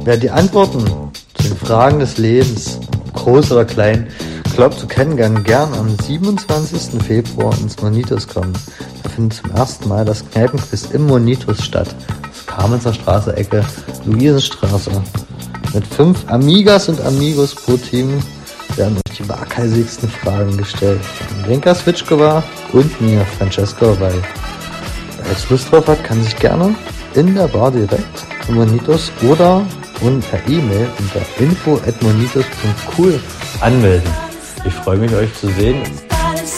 Wer die Antworten zu den Fragen des Lebens, groß oder klein, glaubt zu kennen, kann gern am 27. Februar ins Monitus kommen. Da findet zum ersten Mal das Kneipenquiz im Monitus statt. Das Kamenzer Straße, Ecke Luisenstraße. Mit 5 Amigas und Amigos pro Team werden euch die waghalsigsten Fragen gestellt. Lenka Switschkova und mir, Francesco Weil. Wer jetzt Lust drauf hat, kann sich gerne in der Bar direkt im Monitus oder und per E-Mail unter info@monitus.cool anmelden. Ich freue mich, euch zu sehen.